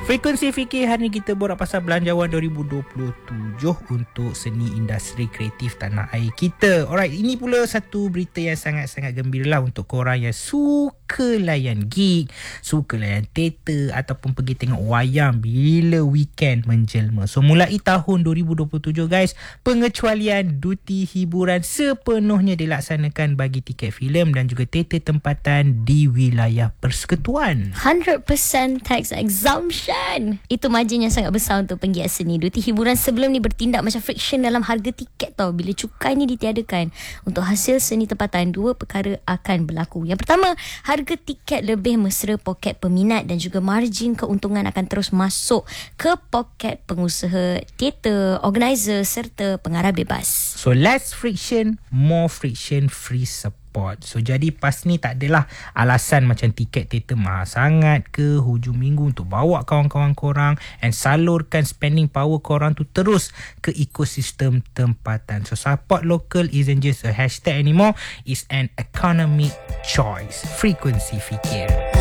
Frekuensi fikir hari ni kita borak pasal Belanjawan 2027 untuk seni industri kreatif tanah air kita. Alright, ini pula satu berita yang sangat-sangat gembira lah untuk korang yang suka layan gig, suka layan teater ataupun pergi tengok wayang bila weekend menjelma. So mulai tahun 2027 guys, pengecualian duty hiburan sepenuhnya dilaksanakan bagi tiket filem dan juga teater tempatan di wilayah persekutuan. 100% tax exemption. Itu margin yang sangat besar untuk penggiat seni. Duty hiburan sebelum ni bertindak macam friction dalam harga tiket tau. Bila cukai ni ditiadakan untuk hasil seni tempatan, dua perkara akan berlaku. Yang pertama, harga tiket lebih mesra poket peminat dan juga margin keuntungan akan terus masuk ke poket pengusaha teater, organizer serta pengarah bebas. So less friction, more friction, free support. So jadi pas ni tak adalah alasan macam tiket teater mahal sangat ke hujung minggu untuk bawa kawan-kawan korang and salurkan spending power korang tu terus ke ekosistem tempatan. So support local isn't just a hashtag anymore, it's an economic choice. Frekuensi fikir.